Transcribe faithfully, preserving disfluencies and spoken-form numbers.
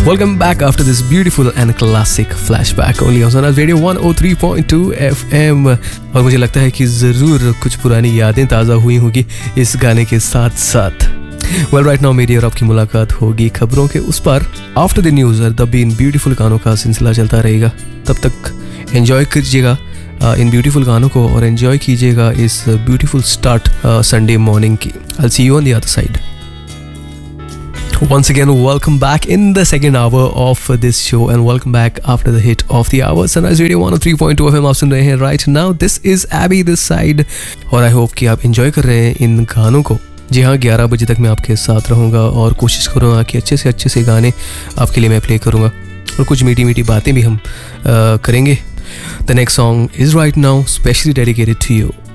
Welcome back after this beautiful and classic flashback only on Sonars Radio one oh three point two F M। और मुझे लगता है कि ज़रूर कुछ पुरानी यादें ताज़ा हुई होंगी इस गाने के साथ साथ। वेल राइट नाउ मेरी और आपकी मुलाकात होगी खबरों के उस पार। After the news the been beautiful गानों का सिलसिला चलता रहेगा, तब तक एंजॉय कीजिएगा इन ब्यूटीफुल गानों को और एंजॉय कीजिएगा इस ब्यूटीफुल स्टार्ट संडे मॉर्निंग की। I'll see you on the other side. Once again, welcome back in the second hour of this show and welcome back after the hit of the hour. Sunrise Radio one oh three point two F M आप सुन रहे हैं right now. This is Abby this side और I hope कि आप enjoy कर रहे हैं इन गानों को। जी हाँ, ग्यारह बजे तक मैं आपके साथ रहूँगा और कोशिश करूँगा कि अच्छे से अच्छे से गाने आपके लिए मैं प्ले करूँगा और कुछ मीठी मीठी बातें भी हम uh, करेंगे। The next song is right now specially dedicated to you.